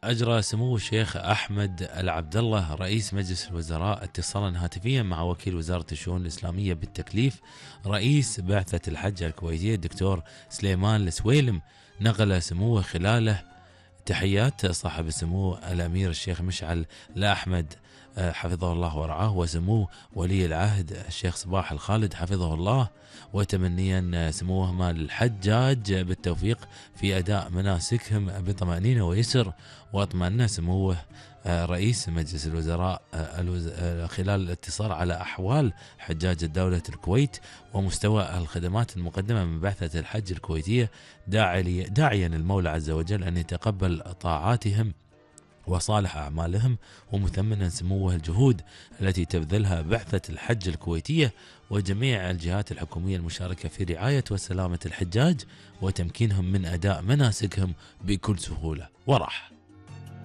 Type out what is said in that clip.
أجرى سمو الشيخ أحمد العبد الله رئيس مجلس الوزراء اتصالا هاتفيا مع وكيل وزارة الشؤون الإسلامية بالتكليف رئيس بعثة الحج الكويتية الدكتور سليمان السويلم. نقل سموه خلاله تحيات صاحب السمو الأمير الشيخ مشعل الأحمد حفظه الله ورعاه، وسمو ولي العهد الشيخ صباح الخالد حفظه الله، وتمنيا سموهما للحجاج بالتوفيق في أداء مناسكهم بطمأنينة ويسر. واطمأن سموه رئيس مجلس الوزراء خلال الاتصال على أحوال حجاج الدولة الكويت ومستوى الخدمات المقدمة من بعثة الحج الكويتية، داعيا المولى عز وجل أن يتقبل طاعاتهم وصالح أعمالهم، ومثمنا سموه الجهود التي تبذلها بعثة الحج الكويتية وجميع الجهات الحكومية المشاركة في رعاية وسلامة الحجاج وتمكينهم من أداء مناسكهم بكل سهولة وراحة.